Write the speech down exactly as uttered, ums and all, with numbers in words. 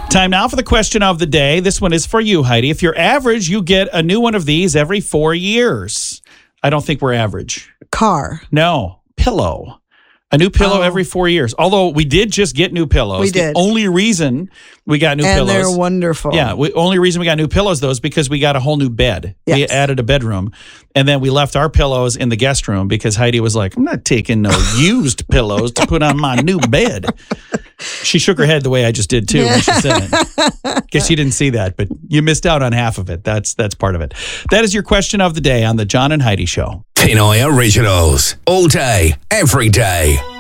Time now for the question of the day. This one is for you, Heidi. If you're average, you get a new one of these every four years. I don't think we're average. Car. No, pillow. A new pillow Oh. every four years. Although we did just get new pillows. We the did. only reason we got new and pillows. they're wonderful. Yeah, the only reason we got new pillows, though, is because we got a whole new bed. We Yes. added a bedroom. And then we left our pillows in the guest room because Heidi was like, I'm not taking no used pillows to put on my new bed. She shook her head the way I just did, too, when she said it. Guess you didn't see that, but you missed out on half of it. That's that's part of it. That is your question of the day on the John and Heidi Show. Pinoy Originals. All day, every day.